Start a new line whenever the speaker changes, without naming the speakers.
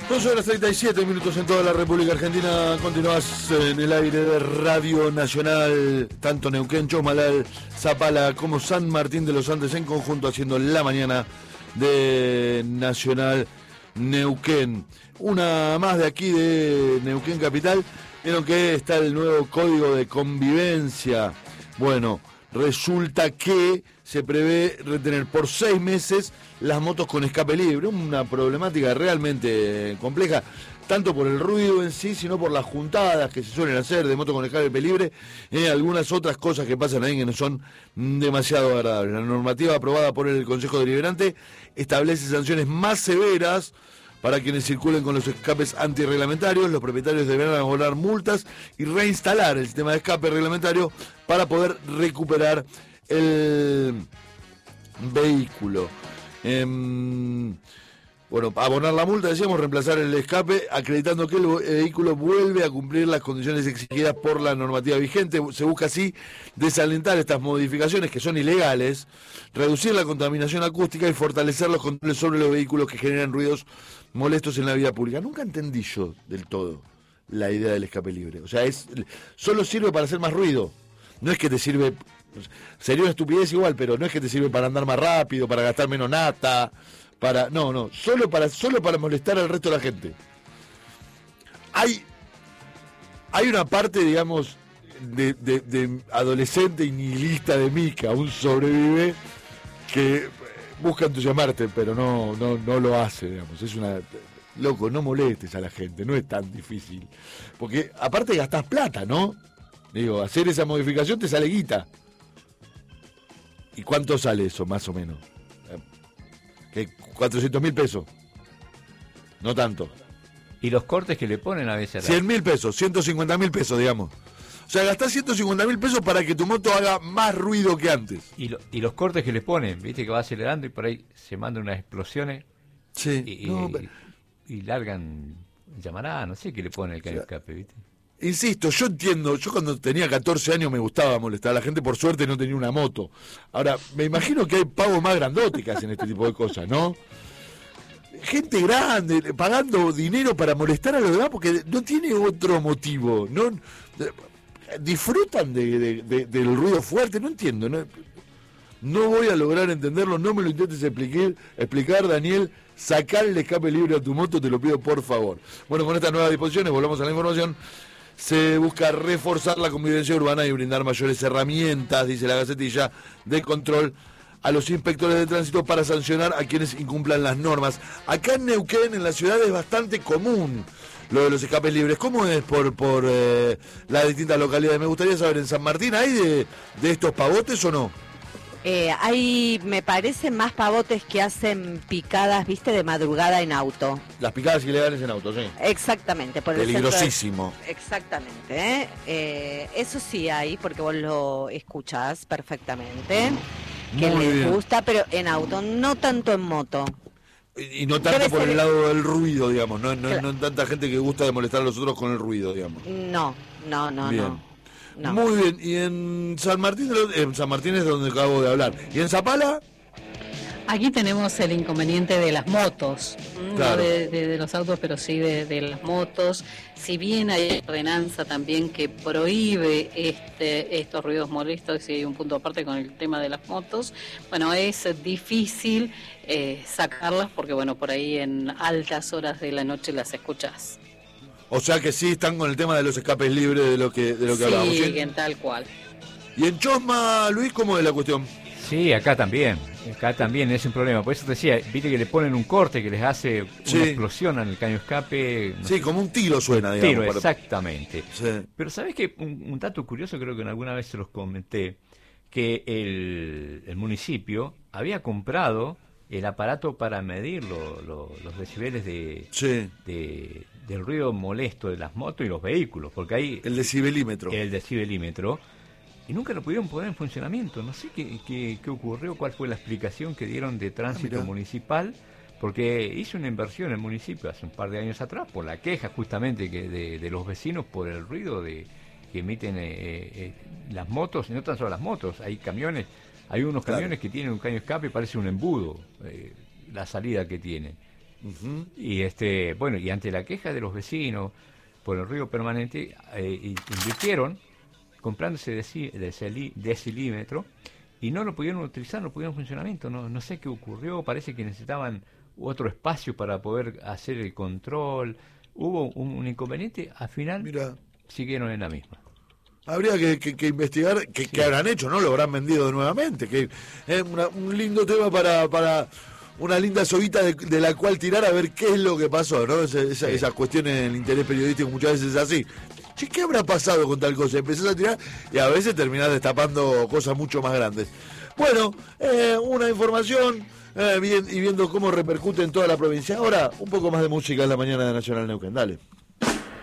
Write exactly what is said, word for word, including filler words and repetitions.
dos horas treinta y siete minutos en toda la República Argentina. Continúas en el aire de Radio Nacional. Tanto Neuquén, Chosmalal, Zapala como San Martín de los Andes en conjunto haciendo la mañana de Nacional Neuquén. Una más de aquí de Neuquén Capital. Vieron que está el nuevo código de convivencia. Bueno, resulta que se prevé retener por seis meses las motos con escape libre, una problemática realmente compleja, tanto por el ruido en sí, sino por las juntadas que se suelen hacer de motos con escape libre, y algunas otras cosas que pasan ahí que no son demasiado agradables. La normativa aprobada por el Consejo Deliberante establece sanciones más severas para quienes circulen con los escapes antirreglamentarios. Los propietarios deberán abonar multas y reinstalar el sistema de escape reglamentario para poder recuperar el vehículo. Eh, bueno, abonar la multa, decíamos, reemplazar el escape, acreditando que el vehículo vuelve a cumplir las condiciones exigidas por la normativa vigente. Se busca así desalentar estas modificaciones que son ilegales, reducir la contaminación acústica y fortalecer los controles sobre los vehículos que generan ruidos molestos en la vía pública. Nunca entendí yo del todo la idea del escape libre. O sea, es solo sirve para hacer más ruido. No es que te sirve, sería una estupidez igual, pero no es que te sirve para andar más rápido, para gastar menos nata, para no, no, solo para solo para molestar al resto de la gente. Hay hay una parte, digamos, de, de, de adolescente y nihilista de mí que aún sobrevive, que busca entusiasmarte, pero no, no, no lo hace, digamos. Es una... Loco, no molestes a la gente, no es tan difícil. Porque aparte gastás plata, ¿no? Digo, hacer esa modificación te sale guita. ¿Y cuánto sale eso, más o menos? ¿Qué? ¿cuatrocientos mil pesos? No tanto.
Y los cortes que le ponen a veces...
cien mil pesos, ciento cincuenta mil pesos, digamos. O sea, gastás ciento cincuenta mil pesos para que tu moto haga más ruido que antes.
Y, lo, y los cortes que le ponen, viste que va acelerando y por ahí se mandan unas explosiones.
Sí.
Y,
no,
y,
pero...
y largan, llamará, no sé qué le pone el caño escape, viste.
Insisto, yo entiendo, yo cuando tenía catorce años me gustaba molestar a la gente, por suerte no tenía una moto. Ahora, me imagino que hay pagos más grandotes que hacen este tipo de cosas, ¿no? Gente grande, pagando dinero para molestar a los demás porque no tiene otro motivo, no disfrutan de, de, de, del ruido fuerte, no entiendo, no, no voy a lograr entenderlo, no me lo intentes explicar, explicar Daniel, sacar el escape libre a tu moto, te lo pido por favor. Bueno, con estas nuevas disposiciones, volvamos a la información. Se busca reforzar la convivencia urbana y brindar mayores herramientas, dice la Gacetilla, de control a los inspectores de tránsito para sancionar a quienes incumplan las normas. Acá en Neuquén, en la ciudad, es bastante común lo de los escapes libres. ¿Cómo es por por eh, las distintas localidades? Me gustaría saber, ¿en San Martín hay de, de estos pavotes o no?
Eh, hay, me parece, más pavotes que hacen picadas, viste, de madrugada en auto.
Las picadas ilegales en auto, sí.
Exactamente. Por
Peligrosísimo.
El centro de... Exactamente. ¿eh? Eh, eso sí hay, porque vos lo escuchás perfectamente. Que
Muy
les
bien.
gusta, pero en auto, no tanto en moto.
Y, y no tanto
Debe
por
ser...
el lado del ruido, digamos. No, no,
Claro.
no tanta gente que gusta de molestar a los otros con el ruido, digamos.
No, no, no,
Bien.
no. No.
Muy bien, y en San Martín, en San Martín es donde acabo de hablar. ¿Y en Zapala?
Aquí tenemos el inconveniente de las motos,
Claro.
no de, de, de los autos, pero sí de, de las motos. Si bien hay ordenanza también que prohíbe este, estos ruidos molestos, y hay un punto aparte con el tema de las motos, bueno, es difícil eh, sacarlas porque, bueno, por ahí en altas horas de la noche las escuchás.
O sea que sí están con el tema de los escapes libres de lo que de lo que
Sí,
hablábamos. ¿Sí?
en tal cual.
Y en Chosma, Luis, ¿cómo es la cuestión?
Sí, acá también, acá también es un problema. Por eso te decía, viste que le ponen un corte que les hace una
Sí.
explosión en el caño escape. No
Sí,
sé,
como un tiro suena, digamos.
tiro,
para-
exactamente.
Sí.
Pero ¿sabés qué? Un, un dato curioso, creo que en alguna vez se los comenté, que el, el municipio había comprado el aparato para medir lo- lo- los decibeles de,
Sí,
de- del ruido molesto de las motos y los vehículos, porque ahí
el decibelímetro.
el decibelímetro, y nunca lo pudieron poner en funcionamiento. No sé qué, qué, qué ocurrió, cuál fue la explicación que dieron de tránsito
mirá.
municipal, porque hizo una inversión el municipio hace un par de años atrás por la queja justamente que de, de los vecinos por el ruido de que emiten eh, eh, las motos, y no tan solo las motos, hay camiones, hay unos
Claro.
camiones que tienen un caño escape, parece un embudo, eh, la salida que tienen.
Uh-huh.
Y este, bueno, y ante la queja de los vecinos por el ruido permanente, eh, invirtieron comprándose deci, decili, decilímetro y no lo pudieron utilizar, no pudieron funcionamiento, no, no sé qué ocurrió, parece que necesitaban otro espacio para poder hacer el control, hubo un, un inconveniente, al final Mira. siguieron en la misma.
Habría que, que, que investigar qué sí. habrán hecho, ¿no? Lo habrán vendido nuevamente, que es una, un lindo tema para, para una linda soguita de, de la cual tirar a ver qué es lo que pasó, ¿no? Esa, esa, sí. Esas cuestiones del interés periodístico muchas veces es así. Che, ¿qué habrá pasado con tal cosa? Empezás a tirar y a veces terminás destapando cosas mucho más grandes. Bueno, eh, una información eh, bien, y viendo cómo repercute en toda la provincia. Ahora, un poco más de música en la mañana de Nacional Neuquén. Dale.